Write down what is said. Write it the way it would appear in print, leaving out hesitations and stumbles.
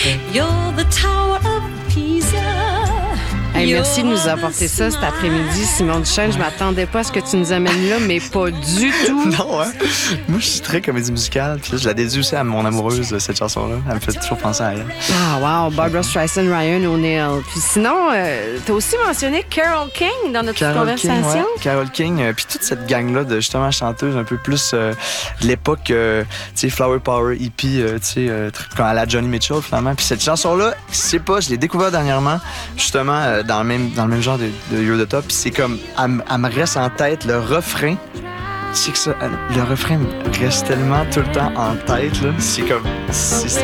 You're the tower of Pisa. Hey, merci de nous apporter ça cet après-midi, Simon Duchesne. Je m'attendais pas à ce que tu nous amènes là, mais pas du tout. Non, hein? Moi, je suis très comédie musicale. Puis là, je la dédie aussi à mon amoureuse, cette chanson-là. Elle me fait toujours penser à elle. Ah, wow. Barbra Streisand, Ryan O'Neal. Puis sinon, t'as aussi mentionné Carole King dans notre conversation. King, ouais. Carole King, puis toute cette gang-là de justement chanteuses un peu plus de l'époque, tu sais, Flower Power, hippie, tu sais, comme à la Johnny Mitchell, finalement. Puis cette chanson-là, je sais pas, je l'ai découvert dernièrement, justement, dans le même genre de You're the Top. Puis c'est comme, elle me reste en tête le refrain. Tu sais que ça, le refrain me reste tellement tout le temps en tête, là. C'est comme, c'est